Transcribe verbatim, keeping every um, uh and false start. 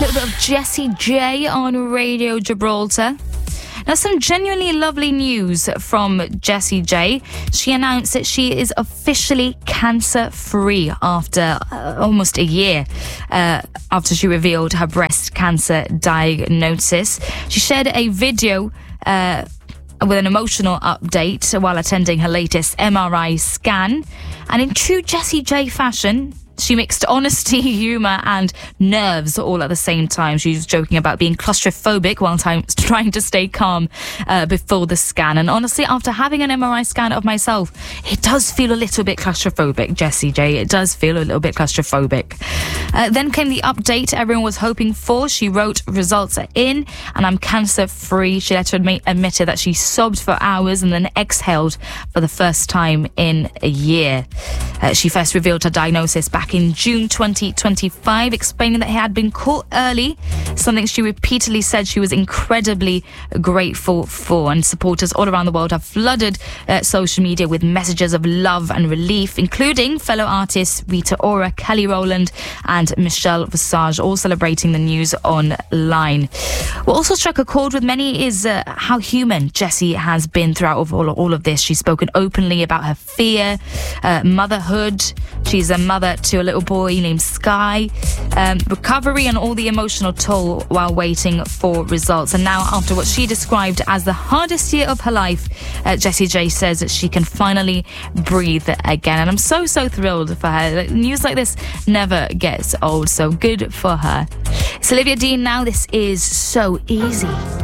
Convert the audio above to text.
little bit of Jessie J on Radio Gibraltar. Now, some genuinely lovely news from Jessie J. She announced that she is officially cancer-free after uh, almost a year uh, after she revealed her breast cancer diagnosis. She shared a video uh, with an emotional update while attending her latest M R I scan. And in true Jessie J fashion, she mixed honesty, humour and nerves all at the same time. She was joking about being claustrophobic while time, trying to stay calm uh, before the scan. And honestly, after having an M R I scan of myself, it does feel a little bit claustrophobic, Jessie J. It does feel a little bit claustrophobic. Uh, then came the update everyone was hoping for. She wrote, "Results are in and I'm cancer-free." She later admit, admitted that she sobbed for hours and then exhaled for the first time in a year. Uh, she first revealed her diagnosis back in June twenty twenty-five, explaining that it had been caught early, something she repeatedly said she was incredibly grateful for. And supporters all around the world have flooded uh, social media with messages of love and relief, including fellow artists Rita Ora, Kelly Rowland and Michelle Visage, all celebrating the news online. What also struck a chord with many is uh, how human Jessie has been throughout all, all of this. She's spoken openly about her fear, uh, motherhood. She's a mother to a little boy named Sky, um, recovery and all the emotional toll while waiting for results. And now, after what she described as the hardest year of her life, uh, Jessie J says that she can finally breathe again. And I'm so, so thrilled for her. News like this never gets old, so good for her. It's Olivia Dean now. This is So Easy.